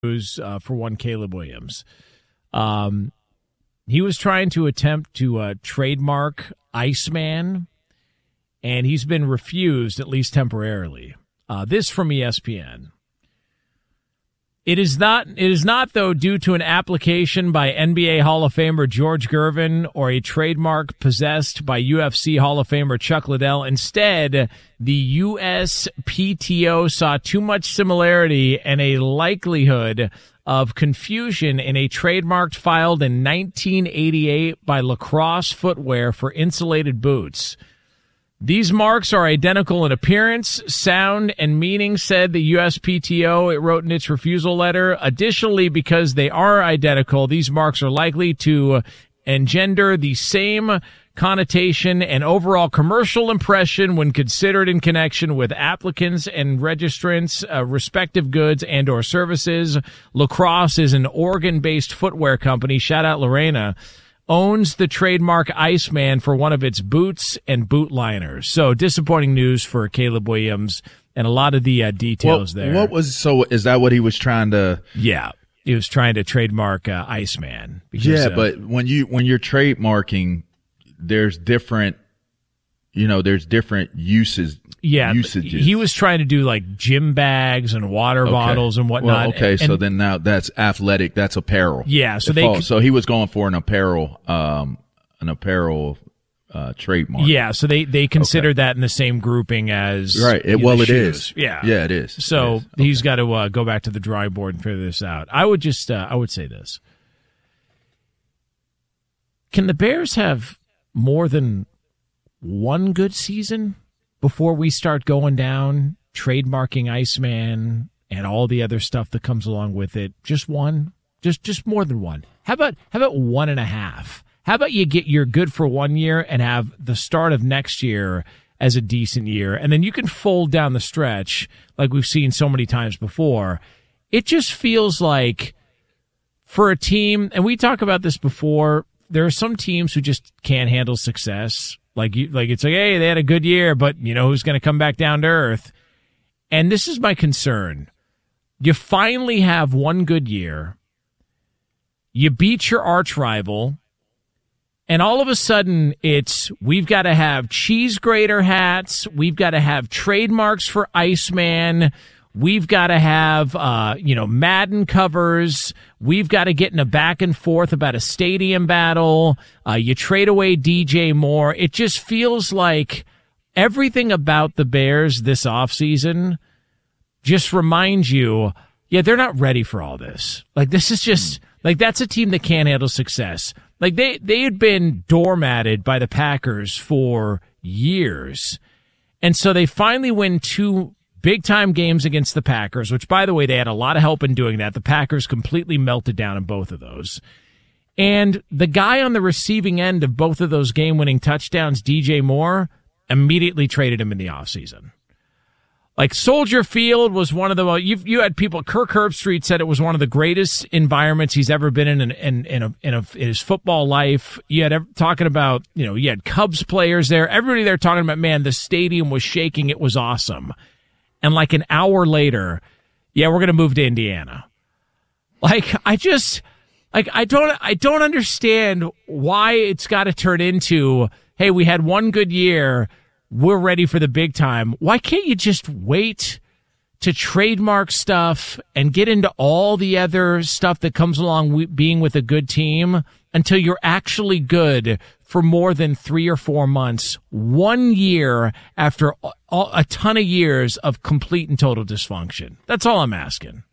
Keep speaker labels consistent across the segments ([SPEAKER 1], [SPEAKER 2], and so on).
[SPEAKER 1] news for one Caleb Williams. He was trying to attempt to trademark Iceman, and he's been refused, at least temporarily. This from ESPN. It is not, though, due to an application by NBA Hall of Famer George Gervin or a trademark possessed by UFC Hall of Famer Chuck Liddell. Instead, the USPTO saw too much similarity and a likelihood of confusion in a trademark filed in 1988 by Lacrosse Footwear for insulated boots. These marks are identical in appearance, sound, and meaning, said the USPTO. It wrote in its refusal letter. Additionally, because they are identical, these marks are likely to engender the same connotation and overall commercial impression when considered in connection with applicants and registrants' respective goods and or services. Lacrosse is an Oregon-based footwear company. Shout out Lorena. Owns the trademark Iceman for one of its boots and boot liners. So disappointing news for Caleb Williams and a lot of the details there.
[SPEAKER 2] Is that what he was trying to?
[SPEAKER 1] Yeah, he was trying to trademark Iceman. Because,
[SPEAKER 2] but when you're trademarking, there's different uses.
[SPEAKER 1] Yeah,
[SPEAKER 2] usages.
[SPEAKER 1] He was trying to do like gym bags and water bottles and whatnot.
[SPEAKER 2] Well, so then now that's athletic. That's apparel.
[SPEAKER 1] Yeah, so
[SPEAKER 2] so he was going for an apparel trademark.
[SPEAKER 1] Yeah, so they considered that in the same grouping as
[SPEAKER 2] right. It is.
[SPEAKER 1] Yeah,
[SPEAKER 2] it is.
[SPEAKER 1] So he's got to go back to the drawing board and figure this out. I would say this: can the Bears have more than one good season before we start going down, trademarking Iceman and all the other stuff that comes along with it? Just one? Just more than one? How about 1.5? How about you're good for 1 year and have the start of next year as a decent year, and then you can fold down the stretch like we've seen so many times before. It just feels like for a team, and we talk about this before, there are some teams who just can't handle success. It's like, hey, they had a good year, but you know who's going to come back down to earth? And this is my concern. You finally have one good year. You beat your arch rival. And all of a sudden, we've got to have cheese grater hats. We've got to have trademarks for Iceman. We've got to have, Madden covers. We've got to get in a back and forth about a stadium battle. You trade away DJ Moore. It just feels like everything about the Bears this offseason just reminds you, yeah, they're not ready for all this. Like, this is just, that's a team that can't handle success. Like, they had been doormatted by the Packers for years. And so they finally win two big-time games against the Packers, which, by the way, they had a lot of help in doing that. The Packers completely melted down in both of those. And the guy on the receiving end of both of those game-winning touchdowns, DJ Moore, immediately traded him in the offseason. Like, Soldier Field was one of the most, you had people, Kirk Herbstreit said it was one of the greatest environments he's ever been in his football life. You had talking about, you had Cubs players there. Everybody there talking about, man, the stadium was shaking. It was awesome. And like an hour later, yeah, we're going to move to Indiana. Like, I don't understand why it's got to turn into, hey, we had one good year. We're ready for the big time. Why can't you just wait to trademark stuff and get into all the other stuff that comes along being with a good team until you're actually good for more than 3 or 4 months, 1 year after a ton of years of complete and total dysfunction? That's all I'm asking.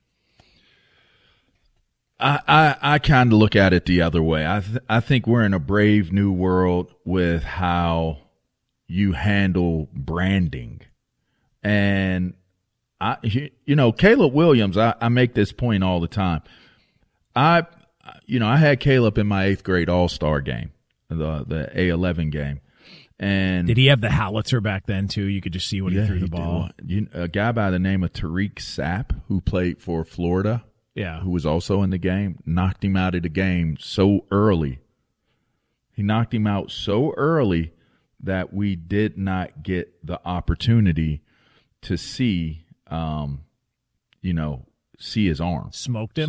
[SPEAKER 2] I kind of look at it the other way. I think we're in a brave new world with how you handle branding. And Caleb Williams, I make this point all the time. I had Caleb in my 8th grade All-Star game, the A11 game. And
[SPEAKER 1] did he have the howitzer back then too? You could just see when he threw the ball.
[SPEAKER 2] A guy by the name of Tariq Sapp, who played for Florida, who was also in the game, knocked him out of the game so early. He knocked him out so early that we did not get the opportunity to see, see his arm.
[SPEAKER 1] Smoked him.